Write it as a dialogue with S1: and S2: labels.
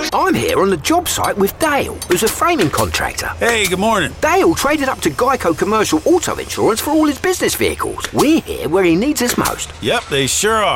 S1: I'm here on the job site with Dale, who's a framing contractor.
S2: Hey, good morning.
S1: Dale traded up to Geico Commercial Auto Insurance for all his business vehicles. We're here where he needs us most.
S2: Yep, they sure are.